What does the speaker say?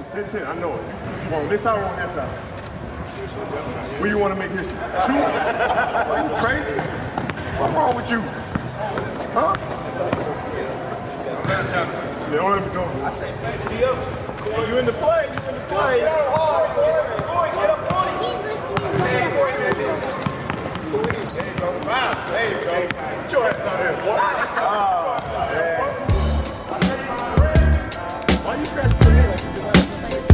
10-10, I know it. You want on this side or on that side? Where you want to make history? 2? Are you crazy? What's wrong with you? Huh? Yeah, don't let me go. I say, you in the play, you in the play.